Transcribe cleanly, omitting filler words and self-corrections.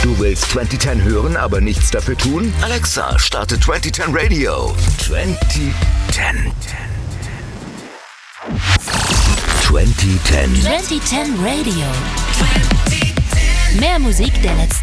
Du willst 2010 hören, aber nichts dafür tun? Alexa, starte 2010 Radio. 2010. 2010. 2010 Radio. Mehr Musik der letzten